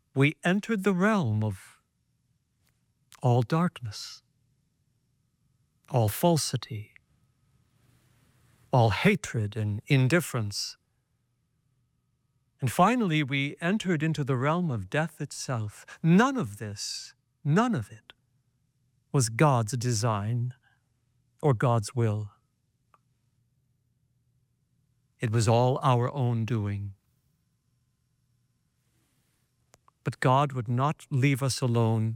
we entered the realm of all darkness, all falsity, all hatred and indifference. And finally, we entered into the realm of death itself. None of this, none of it, was God's design or God's will. It was all our own doing. But God would not leave us alone.